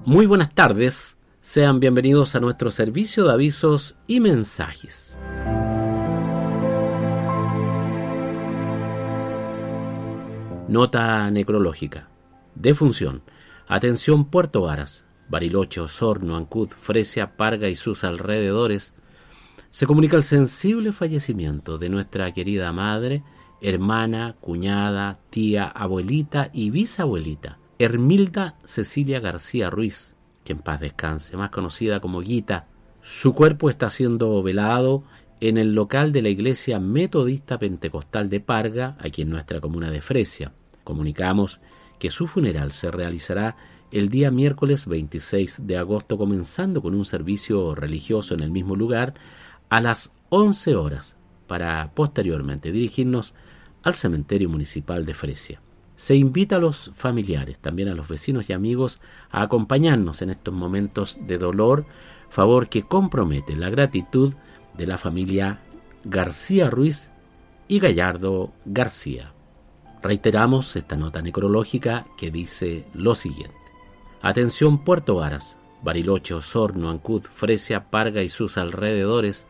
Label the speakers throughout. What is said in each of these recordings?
Speaker 1: Muy buenas tardes, sean bienvenidos a nuestro servicio de avisos y mensajes. Nota necrológica. Defunción. Atención Puerto Varas, Bariloche, Osorno, Ancud, Fresia, Parga y sus alrededores. Se comunica el sensible fallecimiento de nuestra querida madre, hermana, cuñada, tía, abuelita y bisabuelita, Hermilda Cecilia García Ruiz, que en paz descanse, más conocida como Guita. Su cuerpo está siendo velado en el local de la Iglesia Metodista Pentecostal de Parga, aquí en nuestra comuna de Fresia. Comunicamos que su funeral se realizará el día miércoles 26 de agosto, comenzando con un servicio religioso en el mismo lugar a las 11 horas, para posteriormente dirigirnos al cementerio municipal de Fresia. Se invita a los familiares, también a los vecinos y amigos, a acompañarnos en estos momentos de dolor, favor que compromete la gratitud de la familia García Ruiz y Gallardo García. Reiteramos esta nota necrológica que dice lo siguiente. Atención Puerto Varas, Bariloche, Osorno, Ancud, Fresia, Parga y sus alrededores.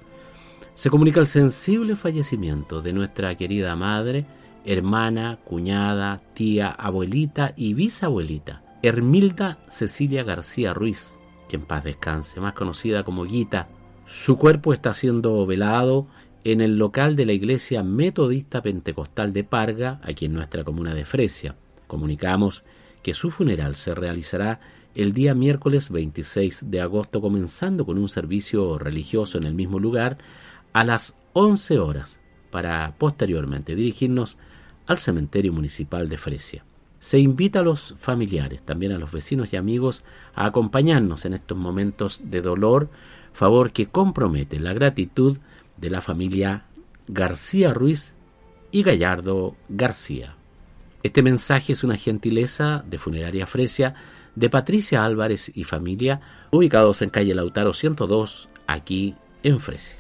Speaker 1: Se comunica el sensible fallecimiento de nuestra querida madre, hermana, cuñada, tía, abuelita y bisabuelita, Hermilda Cecilia García Ruiz, que en paz descanse, más conocida como Guita. Su cuerpo está siendo velado en el local de la Iglesia Metodista Pentecostal de Parga, aquí en nuestra comuna de Fresia. Comunicamos que su funeral se realizará el día miércoles 26 de agosto, comenzando con un servicio religioso en el mismo lugar a las 11 horas, para posteriormente dirigirnos al cementerio municipal de Fresia. Se invita a los familiares, también a los vecinos y amigos, a acompañarnos en estos momentos de dolor, favor que compromete la gratitud de la familia García Ruiz y Gallardo García. Este mensaje es una gentileza de Funeraria Fresia, de Patricia Álvarez y familia, ubicados en calle Lautaro 102, aquí en Fresia.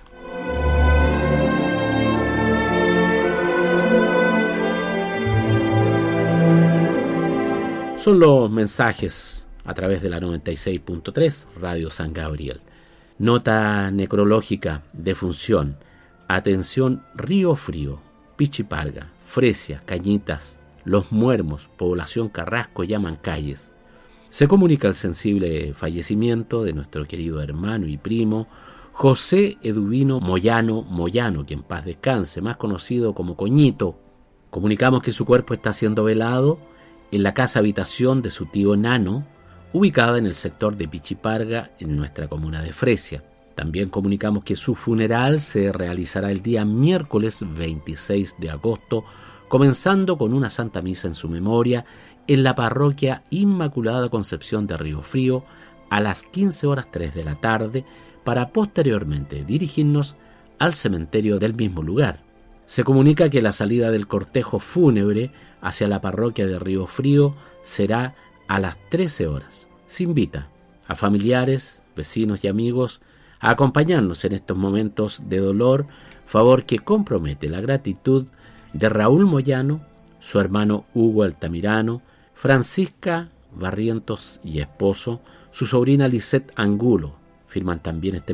Speaker 1: Son los mensajes a través de la 96.3 Radio San Gabriel. Nota necrológica, defunción. Atención Río Frío, Pichiparga, Fresia, Cañitas, Los Muermos, Población Carrasco, Llaman-Calles. Se comunica el sensible fallecimiento de nuestro querido hermano y primo José Eduvino Moyano, que en paz descanse, más conocido como Coñito. Comunicamos que su cuerpo está siendo velado en la casa habitación de su tío Nano, ubicada en el sector de Pichiparga, en nuestra comuna de Fresia. También comunicamos que su funeral se realizará el día miércoles 26 de agosto, comenzando con una santa misa en su memoria en la parroquia Inmaculada Concepción de Río Frío a las 15:03 de la tarde, para posteriormente dirigirnos al cementerio del mismo lugar. Se comunica que la salida del cortejo fúnebre hacia la parroquia de Río Frío será a las 13 horas. Se invita a familiares, vecinos y amigos a acompañarnos en estos momentos de dolor, favor que compromete la gratitud de Raúl Moyano, su hermano Hugo Altamirano, Francisca Barrientos y esposo, su sobrina Lisette Angulo. Firman también este